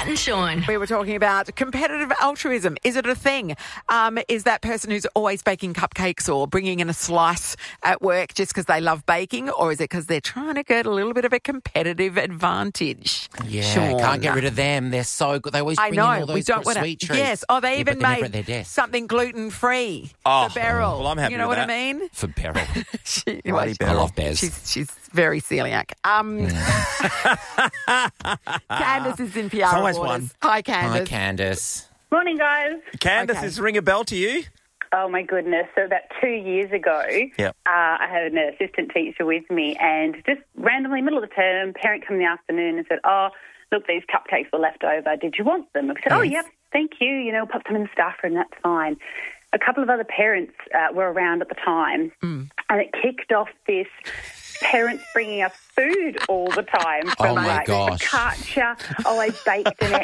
Nat and Sean. We were talking about competitive altruism. Is it a thing? Is that person who's always baking cupcakes or bringing in a slice at work just because they love baking, or is it because they're trying to get a little bit of a competitive advantage? Yeah, Sean. can't get rid of them. They're so good. They always bring in all those sweet treats. Yes, they even but they're never made at their desk. something gluten-free Oh, for Beryl. well, I'm happy You know with what that. I mean? For Beryl. Beryl. I love Bez. She's very celiac. Candace is in Piara always Waters. one. Hi, Hi, Candace. Candace. Morning, guys. Candace, Okay. does it ring a bell to you? Oh, my goodness. So about 2 years ago, Yep. I had an assistant teacher with me, and just randomly, middle of the term, parent come in the afternoon and said, oh, look, these cupcakes were left over. Did you want them? I said, oh, yep, thank you. You know, pop them in the staff room, that's fine. A couple of other parents were around at the time, and it kicked off this parents bringing us food all the time. From Oh, my like gosh. focaccia, I baked an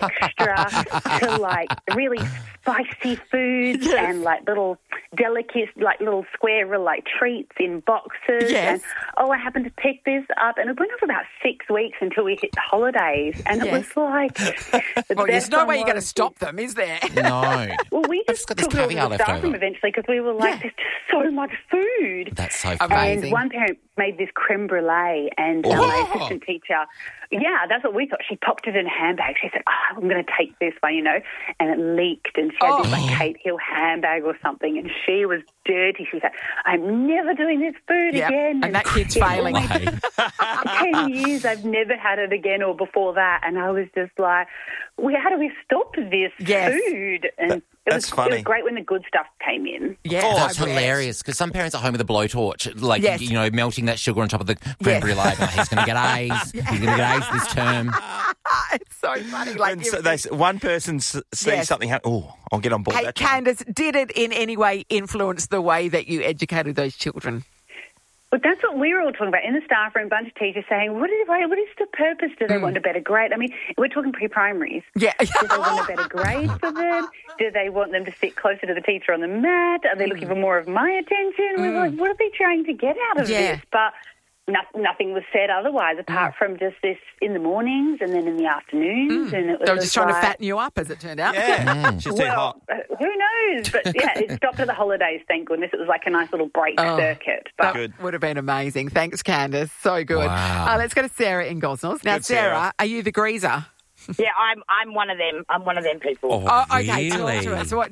extra, to like really spicy foods and like little delicacies, like little square like treats in boxes. Yes. And I happened to pick this up, and it went on for about 6 weeks until we hit the holidays, and it was like the Well, there's best no one way you're going to was- stop them, is there? No. Well, we I've just got this took it over caviar to the left staff room over. eventually because we were like, there's just so much food. That's so Amazing. funny. And one parent made this creme brulee, and Oh. my assistant teacher, that's what we thought. She popped it in a handbag. She said, I'm going to take this one, and it leaked, and she had this like Kate Hill handbag or something, and she was dirty. She said, I'm never doing this food Yep. again. And that kid's it failing. always- For 10 years, I've never had it again or before that, and I was just like, how do we stop this Yes. food? And That's it funny. was great when the good stuff came in. Yeah, That's I bet. hilarious because some parents at home with a blowtorch, like, Yes. melting that sugar on top of the creme brulee. Like, he's going to get A's. He's going to get A's this term. It's so funny. Like, And so one person sees Yes. something happen. Oh, I'll get on board hey, that. time. Candace, did it in any way influence the way that you educated those children? But that's what we were all talking about in the staff room, a bunch of teachers saying, what is the purpose? Do they want a better grade? I mean, we're talking pre-primaries. Yeah. Do they want a better grade for them? Do they want them to sit closer to the teacher on the mat? Are they looking for more of my attention? We were like, what are they trying to get out of Yeah. this? But nothing was said otherwise, apart from just this in the mornings and then in the afternoons. And it was They were just trying to like, fatten you up, as it turned out. Yeah, she's too hot. who knows? But yeah, it stopped at the holidays, thank goodness. It was like a nice little break circuit. But That would have been amazing. Thanks, Candace. So good. Wow. Let's go to Sarah in Gosnells. Now, Good, Sarah, Sarah. are you the greaser? Yeah, I'm one of them. I'm one of them people. Oh, Okay. Talk really? to us. What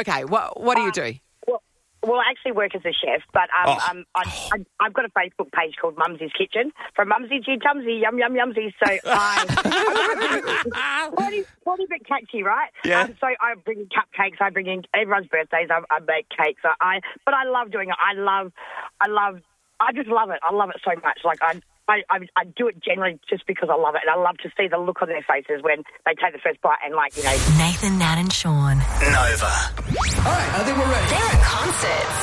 do you do? Well, I actually work as a chef, but I've got a Facebook page called Mumsy's Kitchen. From Mumsy to Tumsy, yum, yum, yumsy. So I'm 40 bit catchy, right? Yeah. So I bring in cupcakes. I bring in everyone's birthdays. I make cakes. But I love doing it. I just love it. I love it so much. Like I do it generally just because I love it, and I love to see the look on their faces when they take the first bite and Nathan, Nat and Sean. Nova. They're at concerts.